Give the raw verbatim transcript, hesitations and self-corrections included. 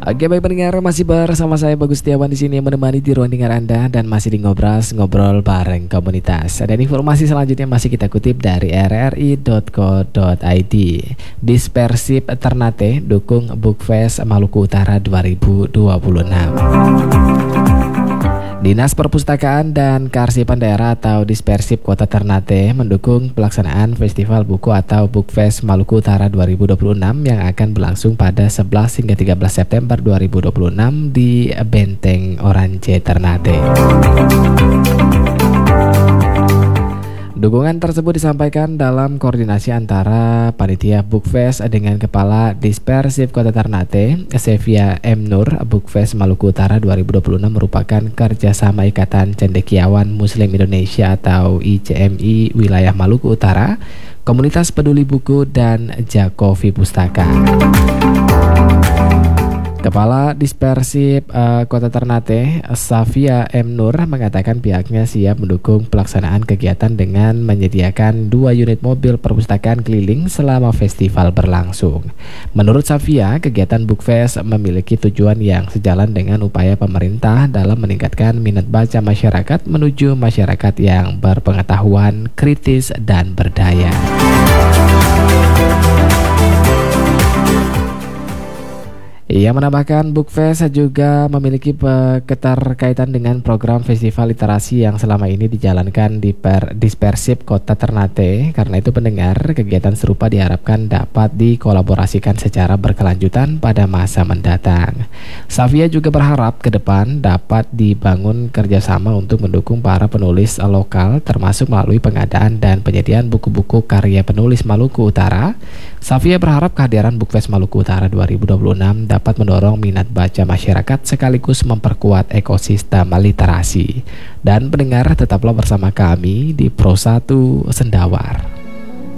Oke, baik pendengar, masih bersama saya Bagus Setiawan di sini yang menemani di ruang dengar Anda dan masih di Ngobras Ngobrol bareng Komunitas. Dan informasi selanjutnya masih kita kutip dari r r i dot co dot i d. Dispersip Ternate dukung Bookfest Maluku Utara dua ribu dua puluh enam. Dinas Perpustakaan dan Kearsipan Daerah atau Dispersip Kota Ternate mendukung pelaksanaan Festival Buku atau Bookfest Maluku Utara dua ribu dua puluh enam yang akan berlangsung pada sebelas hingga tiga belas September dua ribu dua puluh enam di Benteng Oranje Ternate. Dukungan tersebut disampaikan dalam koordinasi antara Panitia Bookfest dengan Kepala Dispersip Kota Ternate, Sevia M. Nur. Bookfest Maluku Utara dua ribu dua puluh enam merupakan kerjasama Ikatan Cendekiawan Muslim Indonesia atau I C M I Wilayah Maluku Utara, Komunitas Peduli Buku, dan Jakovi Pustaka. Kepala Dispersip uh, Kota Ternate, Safia M. Nur, mengatakan pihaknya siap mendukung pelaksanaan kegiatan dengan menyediakan dua unit mobil perpustakaan keliling selama festival berlangsung. Menurut Safia, kegiatan Bookfest memiliki tujuan yang sejalan dengan upaya pemerintah dalam meningkatkan minat baca masyarakat menuju masyarakat yang berpengetahuan, kritis, dan berdaya. Ia menambahkan Bookfest juga memiliki keterkaitan dengan program festival literasi yang selama ini dijalankan di per, Dispersip Kota Ternate. Karena itu pendengar, kegiatan serupa diharapkan dapat dikolaborasikan secara berkelanjutan pada masa mendatang. Safia juga berharap ke depan dapat dibangun kerjasama untuk mendukung para penulis lokal, termasuk melalui pengadaan dan penyediaan buku-buku karya penulis Maluku Utara. Safia berharap kehadiran Bookfest Maluku Utara dua ribu dua puluh enam dapat dapat mendorong minat baca masyarakat sekaligus memperkuat ekosistem literasi. Dan pendengar, tetaplah bersama kami di Pro satu Sendawar.